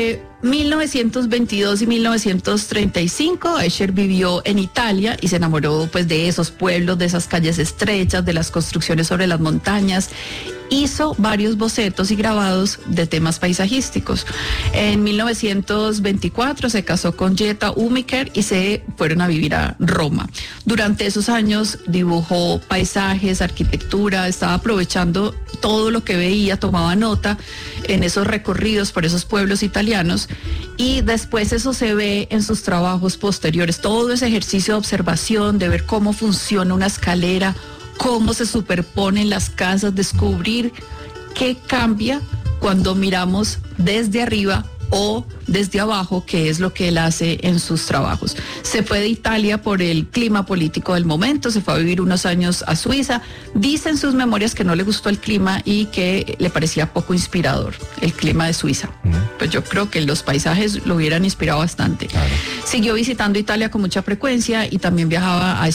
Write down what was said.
1922 y 1935, Escher vivió en Italia y se enamoró pues de esos pueblos, de esas calles estrechas, de las construcciones sobre las montañas. Hizo varios bocetos y grabados de temas paisajísticos. En 1924 se casó con Jetta Umiker y se fueron a vivir a Roma. Durante esos años dibujó paisajes, arquitectura, estaba aprovechando todo lo que veía, tomaba nota en esos recorridos por esos pueblos italianos, y después eso se ve en sus trabajos posteriores, todo ese ejercicio de observación, de ver cómo funciona una escalera, cómo se superponen las casas, descubrir qué cambia cuando miramos desde arriba o desde abajo, que es lo que él hace en sus trabajos. Se fue de Italia por el clima político del momento, se fue a vivir unos años a Suiza. Dice en sus memorias que no le gustó el clima y que le parecía poco inspirador el clima de Suiza. Pues yo creo que los paisajes lo hubieran inspirado bastante. Claro. Siguió visitando Italia con mucha frecuencia y también viajaba a